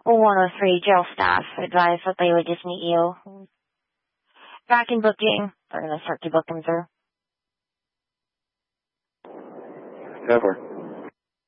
103 jail staff advised that they would just meet you back in booking. They're going to start to book them through. 10-4.